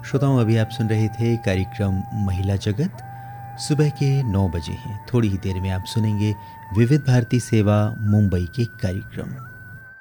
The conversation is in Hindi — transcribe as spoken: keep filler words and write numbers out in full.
श्रोताओं, अभी आप सुन रहे थे कार्यक्रम महिला जगत। सुबह के नौ बजे हैं। थोड़ी ही देर में आप सुनेंगे विविध भारती सेवा मुंबई के कार्यक्रम।